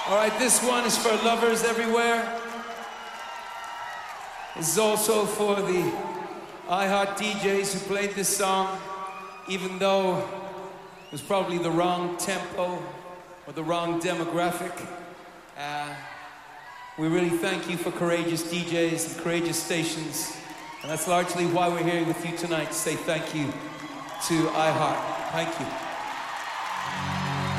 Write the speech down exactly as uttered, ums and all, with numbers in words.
All right, this one is for lovers everywhere. This is also for the iHeart D Js who played this song, even though it was probably the wrong tempo or the wrong demographic. Uh, we really thank you for courageous D Js and courageous stations. And that's largely why we're here with you tonight, to say thank you to iHeart. Thank you.